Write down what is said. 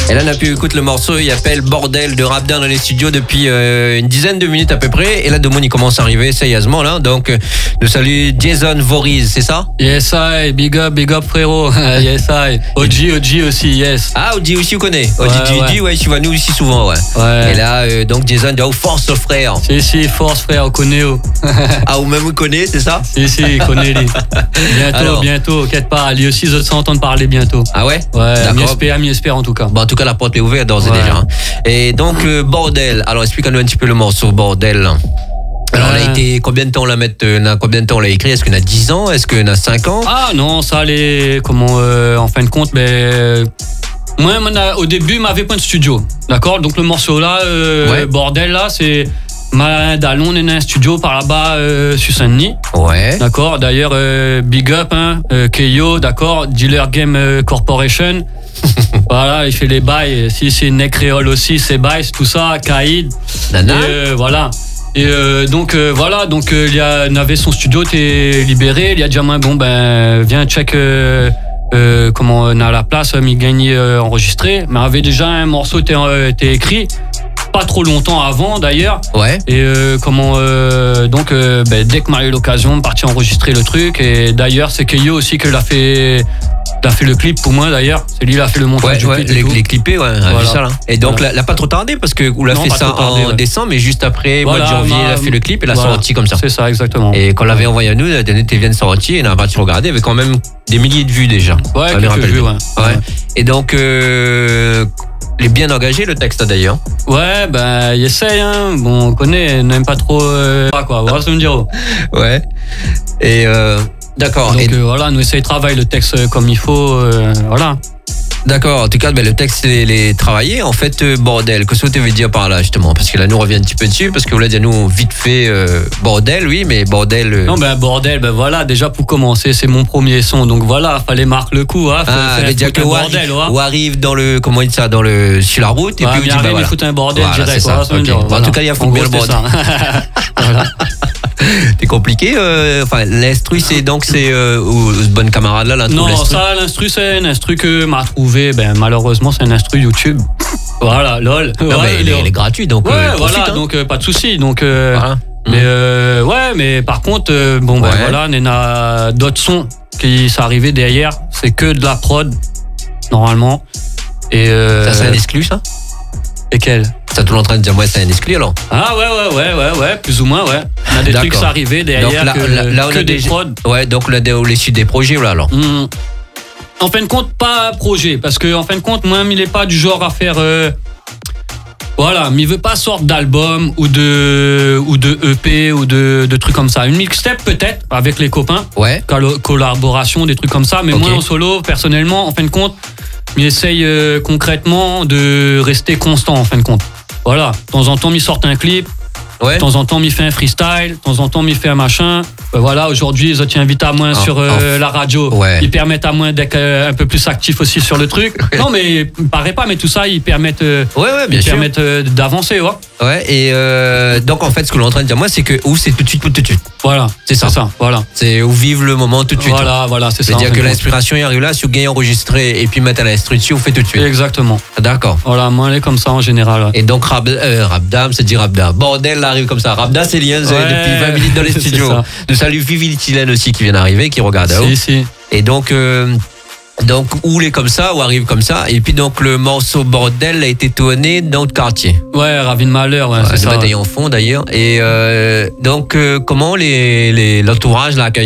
Et là, on a pu écouter le morceau, il appelle Bordel de Rabda dans les studios depuis une dizaine de minutes à peu près. Et là, Domon, il commence à arriver sérieusement là. Donc, nous salue Jason Voorhees, c'est ça? Yes, I, big up frérot. Yes, I. OG aussi, yes. Ah, OG aussi, vous connaissez. OG, ouais, tu vas nous ici souvent, ouais. Ouais. Et là, donc Jason, de force frère. Si, force frère, on connaît. Ah, ou même vous connaissez, c'est ça? Si, il connaît lui. Bientôt, inquiète pas. Lui aussi, je s'entendre parler bientôt. Ah ouais? Ouais, m'y-espère en tout cas. Bon, en tout cas, la porte est ouverte d'ores et déjà. Et donc, Bordel. Alors, explique-nous un petit peu le morceau, Bordel. Alors, on a été, combien de temps on l'a écrit? Est-ce qu'on a 10 ans? Est-ce qu'on a 5 ans? Ah non, ça allait, en fin de compte, moi, au début, m'avait point de studio. D'accord? Donc, le morceau là, Bordel là, c'est d'allons, on est dans un studio par là-bas, sur Saint-Denis. Ouais. D'accord? D'ailleurs, big up, Keyo, d'accord? Dealer Game Corporation. Voilà, il fait les bails. Si c'est Nec Créole aussi, c'est bails, tout ça, Kaïd. Nana. Voilà. Et donc il avait son studio, t'es libéré. Il y a déjà viens check comment on a la place, m'y gagner enregistré. Mais avait déjà un morceau t'es écrit. Pas trop longtemps avant d'ailleurs. Ouais. Et dès que m'a eu l'occasion de partir enregistrer le truc. Et d'ailleurs c'est Keyo aussi qui l'a fait le clip pour moi d'ailleurs. C'est lui qui a fait le montage du clip. Les clippés, ouais, on a vu ça là. Et donc l'a pas trop tardé parce que vous l'a fait ça en décembre, mais juste après mois de janvier, il a fait le clip et l'a sorti comme ça. C'est ça, exactement. Et quand on l'avait envoyé à nous, la dernière vient de sortir, et on a parti regarder, il y avait quand même des milliers de vues déjà. Ouais, quelques vues, ouais. Et donc il est bien engagé le texte d'ailleurs. Ouais, il essaye, hein. Bon, on connaît, on n'aime pas trop quoi, voilà ce que je veux dire. Ouais. Et d'accord. Donc voilà, nous essayons de travailler le texte comme il faut, voilà. D'accord, en tout cas, le texte, c'est les travailler. En fait, Bordel, qu'est-ce que tu veux dire par là, justement? Parce que là, nous, on revient un petit peu dessus, parce que vous l'avez dit, nous, vite fait, Bordel, oui, mais Bordel... Non, Bordel, voilà, déjà, pour commencer, c'est mon premier son, donc voilà, fallait marquer le coup, hein. Dire que bordel, ou arrive dans le, comment on dit ça, sur la route, et puis il arrive, il fout un bordel direct. C'est ça, okay. En tout cas, il y a faut bien le bordel. Voilà. C'est compliqué. L'instru, c'est bonne camarade là. Non, ça, l'instru, c'est un instru que m'a trouvé. Malheureusement, c'est un instru YouTube. Voilà, lol. Non, mais il est gratuit, donc. Voilà, donc pas de souci. Donc, mais par contre, voilà, on a d'autres sons qui sont arrivés derrière. C'est que de la prod, normalement. Et ça, c'est un exclu, ça? Lesquels? T'es tout en train de dire, c'est un exclu alors? Ah ouais, plus ou moins, ouais. On a des trucs qui sont arrivés derrière. Donc là, on a des prods. Ouais, donc là, on est sur des projets là alors. En fin de compte, pas projet, parce que en fin de compte, moi, il est pas du genre à faire. Voilà, mais il veut pas sortir d'album ou de EP ou de trucs comme ça. Une mixtape peut-être avec les copains. Ouais. Collaboration, des trucs comme ça. Mais moi en solo, personnellement, en fin de compte, il essaye concrètement de rester constant en fin de compte. Voilà, de temps en temps, il sort un clip. Ouais. De temps en temps, il fait un freestyle. De temps en temps, il fait un machin. Voilà, aujourd'hui, ils ont invité à moins sur la radio. Ouais. Ils permettent à moins d'être un peu plus actif aussi sur le truc. Ouais. Non, mais il paraît pas, mais tout ça, ils permettent, d'avancer. Ouais, et donc en fait, ce que l'on est en train de dire, moi, c'est que c'est tout de suite pour tout de suite. Voilà, c'est ça. Voilà. C'est où vivre le moment tout de suite. Voilà, c'est ça. C'est-à-dire que l'inspiration arrive là, si vous gagnez enregistré et puis mettre à l'instru dessus, vous faites tout de suite. Exactement. D'accord. Voilà, moi, elle est comme ça en général. Ouais. Et donc, Rabda, c'est dit Rabda. Bordel, là, arrive comme ça. Rabda, c'est lien depuis 20 minutes dans les studios. Nous saluons Vivi Tilène aussi qui vient d'arriver, qui regarde à haut. Si. Et donc où il est comme ça, ou arrive comme ça. Et puis donc le morceau Bordel a été tourné dans le quartier. Ouais, Ravine Malheur, c'est ça. Bataillon en fond d'ailleurs. Et donc comment l'entourage l'a accueilli?